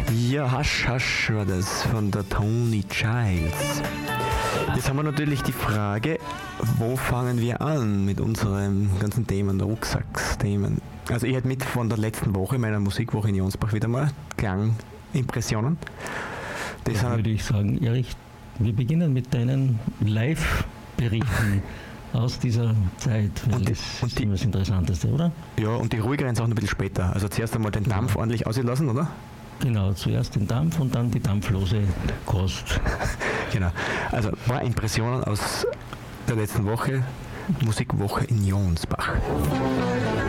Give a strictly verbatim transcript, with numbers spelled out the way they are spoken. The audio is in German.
Ja, Hasch Hasch war das von der Tony Childs. Jetzt haben wir natürlich die Frage, wo fangen wir an mit unseren ganzen Themen, Rucksacksthemen? Also ich hätte mit von der letzten Woche, meiner Musikwoche in Jonsbach, wieder mal Klangimpressionen. Das Ja, würde ich sagen, Erich, wir beginnen mit deinen Live-Berichten aus dieser Zeit, weil und die, das und ist die, immer das Interessanteste, oder? Ja, und die ruhigeren Sachen ein bisschen später. Also zuerst einmal den Dampf ja. ordentlich auslassen, oder? Genau, zuerst den Dampf und dann die dampflose Kost. Genau. Also ein paar Impressionen aus der letzten Woche, Musikwoche in Jonsbach.